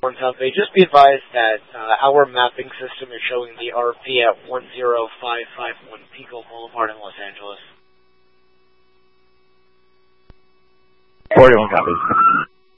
on South Bay. Just be advised that our mapping system is showing the RP at 10551 Pico Boulevard in Los Angeles. 41 copies.